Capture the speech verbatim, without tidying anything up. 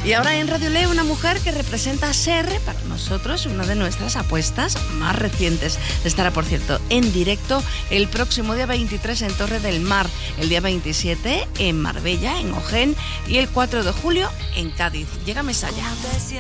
Y ahora en Radio Leo, una mujer que representa a Serre, para nosotros, una de nuestras apuestas más recientes. Estará, por cierto, en directo el próximo día veintitrés en Torre del Mar, el día veintisiete en Marbella, en Ojén, y el cuatro de julio en Cádiz. Llega Mesalla.